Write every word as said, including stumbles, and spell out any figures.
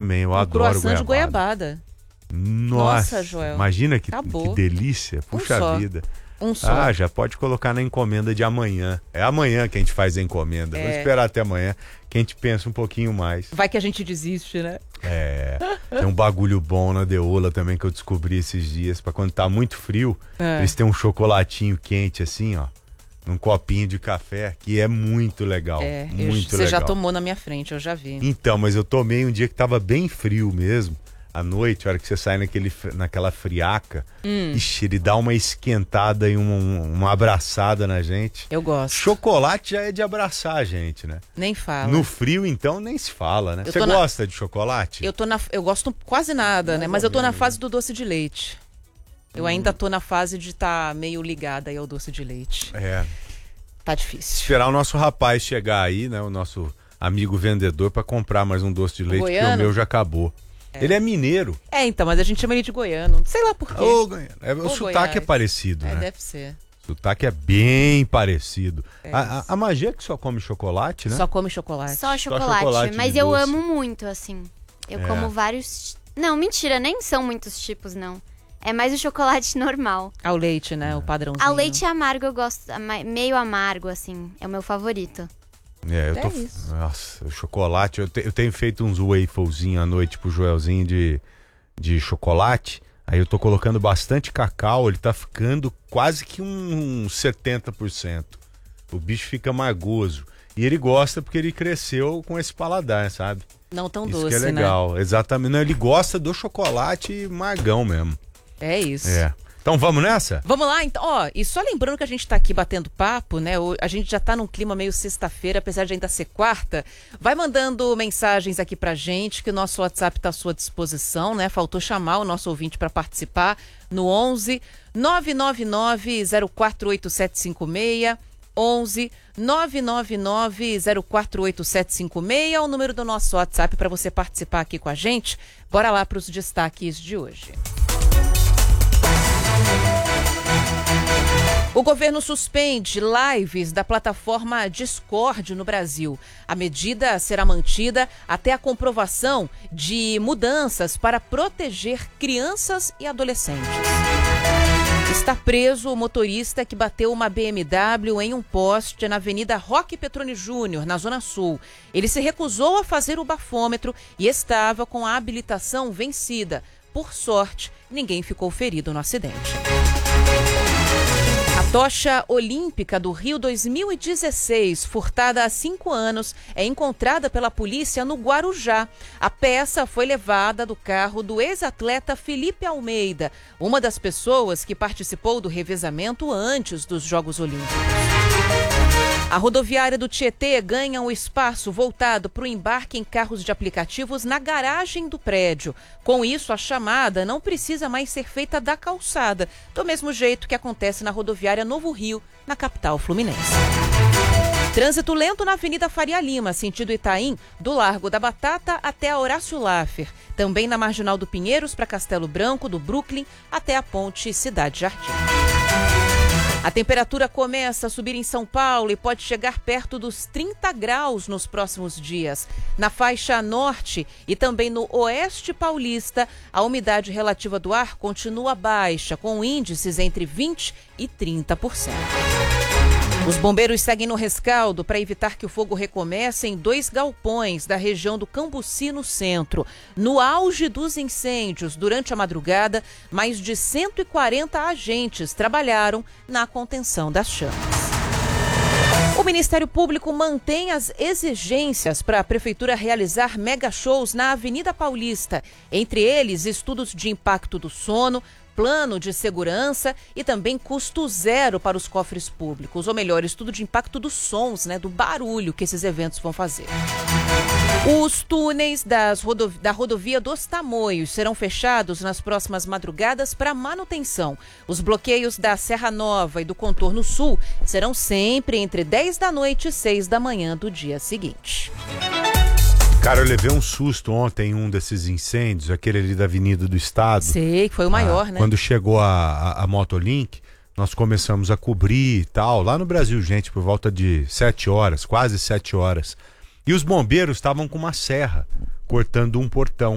também, eu um adoro croissant goiabada. de goiabada. Nossa, Nossa, Joel. imagina que, Acabou. que delícia. Puxa Um só. vida. Um só. Ah, já pode colocar na encomenda de amanhã. É amanhã que a gente faz a encomenda. É. Vamos esperar até amanhã que a gente pensa um pouquinho mais. Vai que a gente desiste, né? É, tem um bagulho bom na Deola também que eu descobri esses dias, pra quando tá muito frio, É. eles têm um chocolatinho quente assim, ó, num copinho de café, que é muito legal, É, eu- muito você legal. já tomou na minha frente, eu já vi. Então, mas eu tomei um dia que tava bem frio mesmo, à noite, a hora que você sai naquele, naquela friaca, Hum. ixi, ele dá uma esquentada e uma, uma abraçada na gente. Eu gosto. Chocolate já é de abraçar a gente, né? Nem fala. No frio, então, nem se fala, né? Eu Você tô na- gosta de chocolate? Eu tô na, eu gosto quase nada, né? Mas eu tô na fase do doce de leite. Eu ainda tô na fase de estar meio ligada aí ao doce de leite. É. Tá difícil. Esperar o nosso rapaz chegar aí, né? O nosso amigo vendedor, pra comprar mais um doce de leite, porque goiano? o meu já acabou. Ele é mineiro. É, então, mas a gente chama ele de goiano. Sei lá por quê. Ô, goiano. É, o Ô, sotaque Goiás. é parecido, É, né? deve ser. O sotaque é bem parecido. É a, a, isso. a magia é que só come chocolate, né? Só come chocolate. Só chocolate, chocolate mas de eu doce. amo muito, assim. Eu É. como vários... Não, mentira, nem são muitos tipos, não. É mais o chocolate normal. Ao leite, né? O padrãozinho. Ao leite amargo eu gosto, ama- meio amargo, assim. É o meu favorito. É, eu É tô. isso. Nossa, o chocolate. Eu, te- eu tenho feito uns wafelzinhos à noite pro Joelzinho de, de chocolate. Aí eu tô colocando bastante cacau, ele tá ficando quase que um, um setenta por cento. O bicho fica margoso. E ele gosta porque ele cresceu com esse paladar, sabe? Não tão Isso doce, que é legal. Exatamente. Não, ele gosta do chocolate margão mesmo. né? É isso. É. Então vamos nessa? Vamos lá, então, ó, e só lembrando que a gente tá aqui batendo papo, né, o- a gente já tá num clima meio sexta-feira, apesar de ainda ser quarta, vai mandando mensagens aqui pra gente, que o nosso WhatsApp tá à sua disposição, né, faltou chamar o nosso ouvinte para participar, no onze nove nove nove zero quatro oito sete cinco seis, onze nove nove nove zero quatro oito sete cinco seis, é o número do nosso WhatsApp para você participar aqui com a gente. Bora lá para os destaques de hoje. O governo suspende lives da plataforma Discord no Brasil. A medida será mantida até a comprovação de mudanças para proteger crianças e adolescentes. Está preso o motorista que bateu uma B M W em um poste na Avenida Roque Petroni Júnior, na Zona Sul. Ele se recusou a fazer o bafômetro e estava com a habilitação vencida. Por sorte, ninguém ficou ferido no acidente. A tocha olímpica do Rio dois mil e dezesseis, furtada há cinco anos, é encontrada pela polícia no Guarujá. A peça foi levada do carro do ex-atleta Felipe Almeida, uma das pessoas que participou do revezamento antes dos Jogos Olímpicos. A rodoviária do Tietê ganha um espaço voltado para o embarque em carros de aplicativos na garagem do prédio. Com isso, a chamada não precisa mais ser feita da calçada, do mesmo jeito que acontece na rodoviária Novo Rio, na capital fluminense. Trânsito lento na Avenida Faria Lima, sentido Itaim, do Largo da Batata até a Horácio Laffer. Também na Marginal do Pinheiros para Castelo Branco, do Brooklyn até a Ponte Cidade Jardim. A temperatura começa a subir em São Paulo e pode chegar perto dos trinta graus nos próximos dias. Na faixa norte e também no oeste paulista, a umidade relativa do ar continua baixa, com índices entre vinte e trinta por cento. Os bombeiros seguem no rescaldo para evitar que o fogo recomece em dois galpões da região do Cambuci, no centro. No auge dos incêndios, durante a madrugada, mais de cento e quarenta agentes trabalharam na contenção das chamas. O Ministério Público mantém as exigências para a Prefeitura realizar mega shows na Avenida Paulista. Entre eles, estudos de impacto do sono, plano de segurança e também custo zero para os cofres públicos. Ou melhor, estudo de impacto dos sons, né, do barulho que esses eventos vão fazer. Os túneis das rodovi- da rodovia dos Tamoios serão fechados nas próximas madrugadas para manutenção. Os bloqueios da Serra Nova e do Contorno Sul serão sempre entre dez da noite e seis da manhã do dia seguinte. Cara, eu levei um susto ontem em um desses incêndios, aquele ali da Avenida do Estado. Sei que foi o maior, Ah, né? Quando chegou a, a, a Motolink, nós começamos a cobrir e tal, lá no Brasil, gente, por volta de sete horas, quase sete horas. E os bombeiros estavam com uma serra, cortando um portão.